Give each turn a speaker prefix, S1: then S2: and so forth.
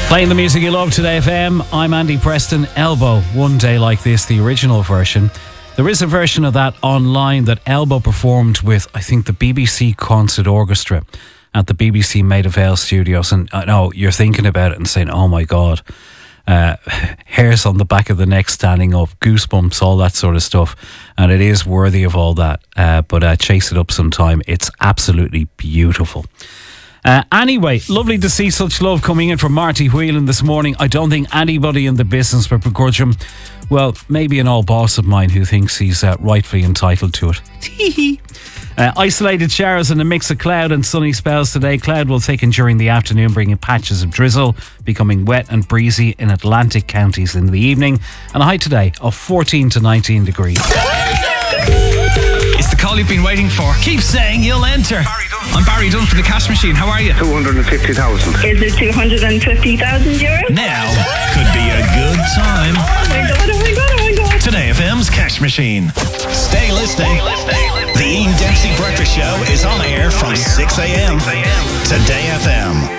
S1: Playing the music you love Today FM. I'm Andy Preston. Elbow, One Day Like This, the original version. There is a version of that online that Elbow performed with, I think, the BBC Concert Orchestra at the BBC Maida Vale studios. And I know you're thinking about it and saying, oh my God, hairs on the back of the neck standing up, goosebumps, all that sort of stuff. And it is worthy of all that. But chase it up sometime. It's absolutely beautiful. Anyway, lovely to see such love coming in from Marty Whelan this morning. I don't think anybody in the business would begrudge him. Well, maybe an old boss of mine who thinks he's rightfully entitled to it. Isolated showers and a mix of cloud and sunny spells today. Cloud will thicken during the afternoon, bringing patches of drizzle, becoming wet and breezy in Atlantic counties in the evening. And a high today of 14 to 19 degrees.
S2: It's the call you've been waiting for. Keep saying you'll enter. I'm Barry Dunn for the Cash Machine. How are you?
S3: 250,000.
S4: Is it 250,000 euros?
S2: Now could be a good time.
S4: Oh my god, oh my god, oh my god.
S2: Today FM's Cash Machine. Stay listening. The Ian Dempsey Breakfast Show is on air from 6 a.m. Today FM.